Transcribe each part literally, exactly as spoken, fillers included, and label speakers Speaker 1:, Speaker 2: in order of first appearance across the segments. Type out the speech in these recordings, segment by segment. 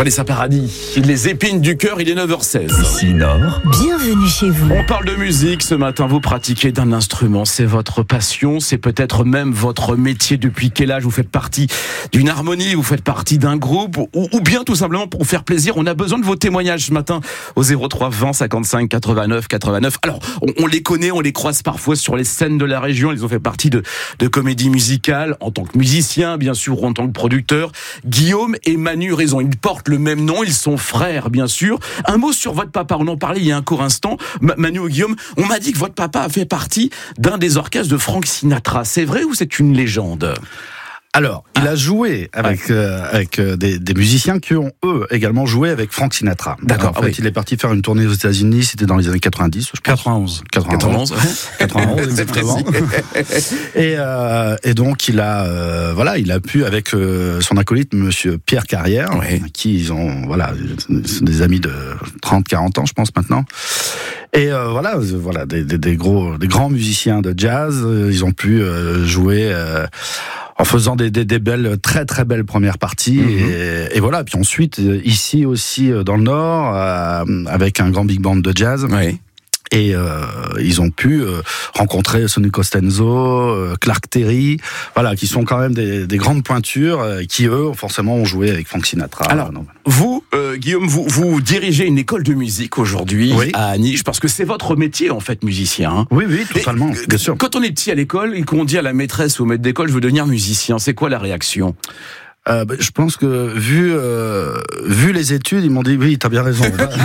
Speaker 1: Vanessa Paradis, les épines du cœur, il est neuf heures seize.
Speaker 2: Ici Nord.
Speaker 3: Bienvenue chez vous.
Speaker 1: On parle de musique ce matin, vous pratiquez d'un instrument, c'est votre passion, c'est peut-être même votre métier. Depuis quel âge vous faites partie d'une harmonie, vous faites partie d'un groupe, ou, ou bien tout simplement pour vous faire plaisir. On a besoin de vos témoignages ce matin au zéro trois vingt cinquante-cinq quatre-vingt-neuf quatre-vingt-neuf. Alors, on, on les connaît, on les croise parfois sur les scènes de la région, ils ont fait partie de, de comédies musicales, en tant que musicien, bien sûr, ou en tant que producteur. Guillaume et Manu Raison, ils portent le même nom, ils sont frères, bien sûr. Un mot sur votre papa, on en parlait il y a un court instant. M- Manu ou Guillaume, on m'a dit que votre papa a fait partie d'un des orchestres de Frank Sinatra. C'est vrai ou c'est une légende ?
Speaker 4: Alors, il a joué avec
Speaker 1: ouais.
Speaker 4: euh, avec euh, des, des musiciens qui ont eux également joué avec Frank Sinatra.
Speaker 1: D'accord.
Speaker 4: En fait,
Speaker 1: oui.
Speaker 4: il est parti faire une tournée aux États-Unis. C'était dans les années quatre-vingt-dix, je pense.
Speaker 2: quatre-vingt-onze.
Speaker 4: quatre-vingt-onze. quatre-vingt-onze, exactement. Et euh, et donc il a euh, voilà, il a pu avec euh, son acolyte Monsieur Pierre Carrière,
Speaker 1: ouais.
Speaker 4: qui ils ont voilà, sont des amis de trente quarante ans, je pense maintenant. Et euh, voilà, voilà des, des, des gros, des grands musiciens de jazz. Ils ont pu euh, jouer. Euh, en faisant des, des, des belles, très très belles premières parties, mm-hmm. et, et voilà. Puis ensuite, ici aussi dans le Nord, euh, avec un grand big band de jazz.
Speaker 1: Oui.
Speaker 4: Et euh, ils ont pu euh, rencontrer Sonny Costanzo, euh, Clark Terry, voilà, qui sont quand même des, des grandes pointures, euh, qui eux, forcément, ont joué avec Frank Sinatra.
Speaker 1: Alors,
Speaker 4: non.
Speaker 1: vous, euh, Guillaume, vous, vous dirigez une école de musique aujourd'hui
Speaker 4: oui.
Speaker 1: à Niche, parce que c'est votre métier, en fait, musicien. Hein.
Speaker 4: Oui, oui, totalement,
Speaker 1: et,
Speaker 4: bien sûr.
Speaker 1: Quand on est petit à l'école et qu'on dit à la maîtresse ou au maître d'école, je veux devenir musicien, c'est quoi la réaction ?
Speaker 4: Euh, bah, je pense que vu euh, vu les études, ils m'ont dit oui, t'as bien raison.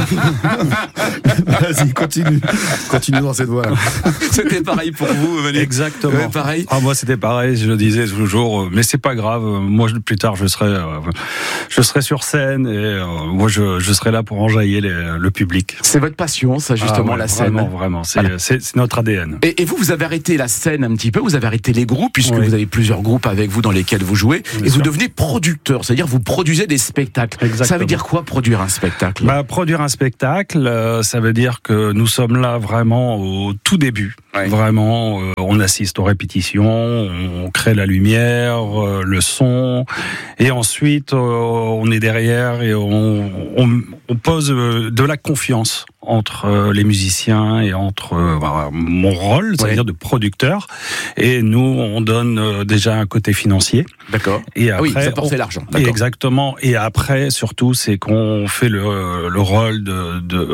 Speaker 4: Vas-y, continue, continue dans cette voie-là.
Speaker 1: C'était pareil pour vous, Manu.
Speaker 2: Exactement.
Speaker 1: Ouais, pareil.
Speaker 2: Ah, moi, c'était pareil. Je le disais toujours, mais c'est pas grave. Moi, plus tard, je serai, euh, je serai sur scène et euh, moi, je, je serai là pour enjailler les, le public.
Speaker 1: C'est votre passion, ça, justement,
Speaker 2: ah, ouais,
Speaker 1: la scène.
Speaker 2: Vraiment, vraiment. C'est,
Speaker 1: voilà.
Speaker 2: c'est, c'est notre A D N.
Speaker 1: Et, et vous, vous avez arrêté la scène un petit peu. Vous avez arrêté les groupes puisque oui. vous avez plusieurs groupes avec vous dans lesquels vous jouez. Bien et sûr. Vous devenez producteur, c'est-à-dire vous produisez des spectacles.
Speaker 2: Exactement.
Speaker 1: Ça veut dire quoi, produire un spectacle ?
Speaker 2: Bah, produire un spectacle, euh, ça veut dire que nous sommes là vraiment au tout début. Ouais. Vraiment, euh, on assiste aux répétitions, on crée la lumière, euh, le son, et ensuite euh, on est derrière et on, on, on pose euh, de la confiance entre euh, les musiciens et entre euh, bah, mon rôle, c'est-à-dire ouais. de producteur, et nous on donne euh, déjà un côté financier.
Speaker 1: D'accord.
Speaker 2: Et après,
Speaker 1: ah oui, vous apportez l'argent. D'accord.
Speaker 2: Exactement. Et après, surtout, c'est qu'on fait le, le rôle de, de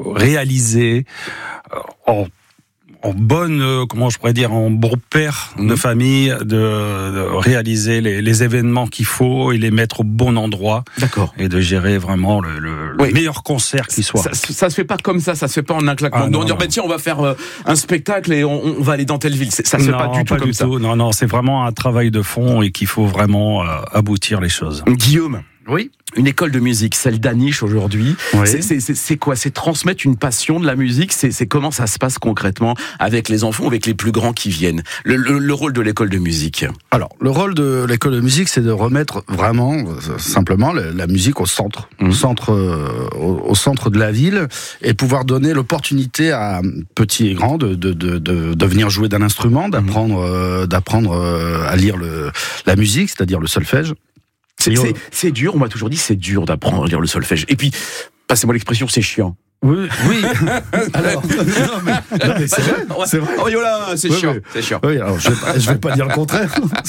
Speaker 2: réaliser euh, en en bonne, euh, comment je pourrais dire, en bon père mmh. de famille, de, de réaliser les, les événements qu'il faut et les mettre au bon endroit.
Speaker 1: D'accord. Et
Speaker 2: de gérer vraiment le, le, oui. le meilleur concert qui soit.
Speaker 1: Ça, ça se fait pas comme ça, ça se fait pas en un claquement. Ah, on dit, bah, tiens, on va faire euh, un spectacle et on, on va aller dans telle ville. Ça se fait
Speaker 2: non,
Speaker 1: pas du tout
Speaker 2: pas
Speaker 1: comme
Speaker 2: du
Speaker 1: ça.
Speaker 2: Tout. Non, non, c'est vraiment un travail de fond et qu'il faut vraiment euh, aboutir les choses.
Speaker 1: Guillaume.
Speaker 4: Oui.
Speaker 1: Une école de musique, celle d'Aniche aujourd'hui.
Speaker 4: Oui.
Speaker 1: C'est, c'est, c'est, c'est quoi ? C'est transmettre une passion de la musique. C'est, c'est comment ça se passe concrètement avec les enfants, avec les plus grands qui viennent. Le, le, le rôle de l'école de musique.
Speaker 4: Alors, le rôle de l'école de musique, c'est de remettre vraiment, euh, simplement, la, la musique au centre, mmh. au centre, euh, au, au centre de la ville, et pouvoir donner l'opportunité à petits et grands de, de, de, de, de venir jouer d'un instrument, d'apprendre, mmh. euh, d'apprendre euh, à lire le, la musique, c'est-à-dire le solfège.
Speaker 1: C'est, c'est, c'est dur, on m'a toujours dit c'est dur d'apprendre à lire le solfège. Et puis, passez-moi l'expression, c'est chiant.
Speaker 4: Oui, oui. Alors, non mais, non mais c'est vrai, c'est vrai.
Speaker 1: Oh là, c'est oui, chiant, oui. c'est chiant.
Speaker 4: Oui, alors je vais pas, je vais pas dire le contraire.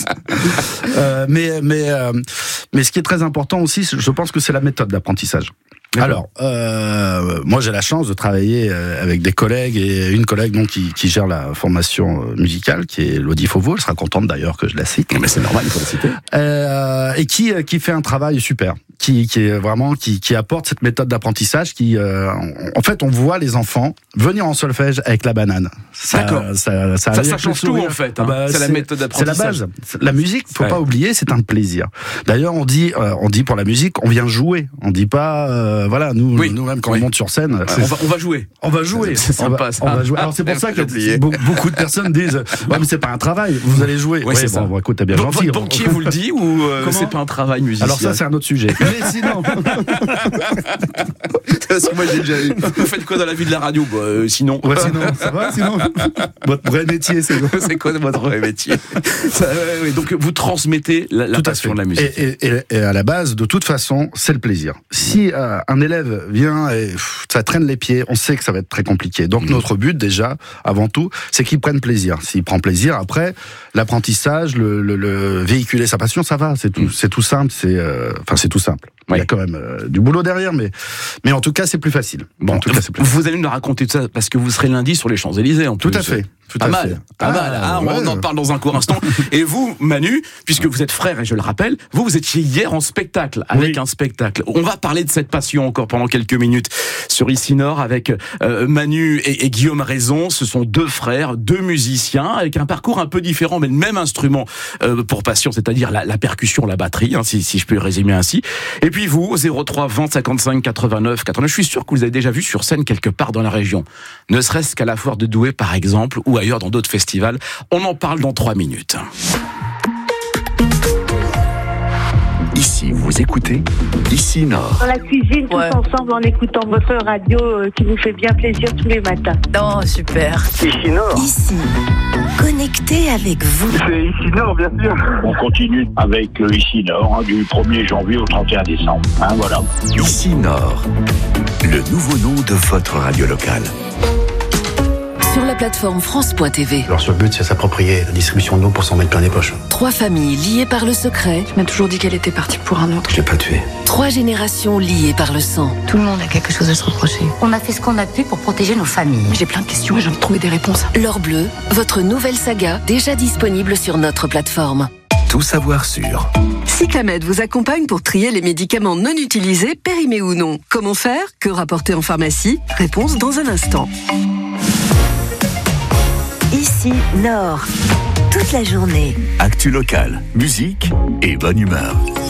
Speaker 4: euh, mais mais euh, mais ce qui est très important aussi, je pense que c'est la méthode d'apprentissage. Alors, euh, moi j'ai la chance de travailler avec des collègues et une collègue donc qui, qui gère la formation musicale, qui est Lodi Fauveau. Elle sera contente d'ailleurs que je la cite.
Speaker 1: Mais c'est normal, il faut la citer.
Speaker 4: Euh, et qui qui fait un travail super, qui qui est vraiment qui qui apporte cette méthode d'apprentissage. Qui, euh, en fait, on voit les enfants venir en solfège avec la banane.
Speaker 1: Ça, D'accord.
Speaker 4: Ça, ça,
Speaker 1: ça, ça change tout en fait. Hein. Bah, c'est, c'est la méthode d'apprentissage.
Speaker 4: C'est la base. La musique, faut ouais. pas oublier, c'est un plaisir. D'ailleurs, on dit, euh, on dit pour la musique, on vient jouer. On dit pas. Euh, euh, voilà, nous,
Speaker 1: oui.
Speaker 4: nous-mêmes quand
Speaker 1: oui.
Speaker 4: on monte sur scène,
Speaker 1: ouais, on, va, on va jouer.
Speaker 4: On va jouer.
Speaker 1: C'est sympa,
Speaker 4: on va,
Speaker 1: ça.
Speaker 4: on va jouer. Alors c'est pour ça que beaucoup de personnes disent, ouais, mais c'est pas un travail. Vous allez jouer.
Speaker 1: Ouais, c'est
Speaker 4: bon,
Speaker 1: ça.
Speaker 4: bon, écoute, t'es bien
Speaker 1: Donc,
Speaker 4: gentil.
Speaker 1: votre banquier vous le dit ou euh, c'est pas un travail musicien?
Speaker 4: Alors ça, c'est un autre sujet. Mais sinon,
Speaker 1: parce que moi j'ai déjà eu. Vous faites quoi dans la vie de la radio? Bah, euh, sinon.
Speaker 4: Ouais, sinon, ça va, sinon. Votre vrai métier, c'est quoi?
Speaker 1: C'est quoi votre vrai métier? Ça, ouais, ouais, donc vous transmettez la, la passion de la musique.
Speaker 4: Et, et, et à la base, de toute façon, c'est le plaisir. Si euh, un élève vient et pff, ça traîne les pieds, on sait que ça va être très compliqué. Donc mmh. notre but déjà, avant tout, c'est qu'il prenne plaisir. S'il prend plaisir, après l'apprentissage, le, le, le véhiculer sa passion, ça va. C'est tout, mmh. c'est tout simple. C'est, euh, enfin, c'est tout simple. Ouais. Il y a quand même euh, du boulot derrière, mais, mais en tout cas, c'est plus facile.
Speaker 1: Bon,
Speaker 4: en tout cas, c'est plus
Speaker 1: vous
Speaker 4: facile.
Speaker 1: allez nous raconter tout ça parce que vous serez lundi sur les Champs-Élysées en plus.
Speaker 4: Tout à fait. Tout
Speaker 1: pas
Speaker 4: à
Speaker 1: mal,
Speaker 4: fait.
Speaker 1: pas
Speaker 4: ah,
Speaker 1: mal. Ah,
Speaker 4: ouais.
Speaker 1: On en parle dans un court instant. Et vous, Manu, puisque vous êtes frère et je le rappelle, vous vous étiez hier en spectacle avec oui. un spectacle. On va parler de cette passion encore pendant quelques minutes sur Ici Nord avec euh, Manu et, et Guillaume Raison. Ce sont deux frères, deux musiciens avec un parcours un peu différent, mais le même instrument euh, pour passion, c'est-à-dire la, la percussion, la batterie, hein, si, si je peux le résumer ainsi. Et puis vous, zéro trois vingt cinquante-cinq quatre-vingt-neuf quatre-vingt-neuf. Je suis sûr que vous avez déjà vu sur scène quelque part dans la région, ne serait-ce qu'à la Foire de Douai par exemple, ou ailleurs dans d'autres festivals. On en parle dans trois minutes.
Speaker 3: Ici, vous écoutez Ici Nord.
Speaker 5: Dans la cuisine, tous ouais. ensemble, en écoutant votre radio euh, qui vous fait bien plaisir tous les matins.
Speaker 6: Oh, super.
Speaker 7: Ici Nord.
Speaker 6: Ici, connecté avec vous.
Speaker 7: C'est Ici Nord, bien sûr.
Speaker 8: On continue avec le Ici Nord, hein, du premier janvier au trente et un décembre. Hein, voilà.
Speaker 3: Ici Nord, le nouveau nom de votre radio locale.
Speaker 6: Sur la plateforme France point T V.
Speaker 9: Leur seul but, c'est s'approprier la distribution d'eau pour s'en mettre plein les poches.
Speaker 6: Trois familles liées par le secret.
Speaker 10: Je m'ai toujours dit qu'elle était partie pour un autre.
Speaker 9: Je l'ai pas tuée.
Speaker 6: Trois générations liées par le sang.
Speaker 10: Tout le monde a quelque chose à se reprocher.
Speaker 11: On a fait ce qu'on a pu pour protéger nos familles.
Speaker 10: J'ai plein de questions et j'ai envie de trouver des réponses.
Speaker 6: L'Or Bleu, votre nouvelle saga, déjà disponible sur notre plateforme.
Speaker 3: Tout savoir sur.
Speaker 12: Cyclamed vous accompagne pour trier les médicaments non utilisés, périmés ou non. Comment faire? Que rapporter en pharmacie? Réponse dans un instant.
Speaker 6: Ici Nord, toute la journée.
Speaker 3: Actu locale, musique et bonne humeur.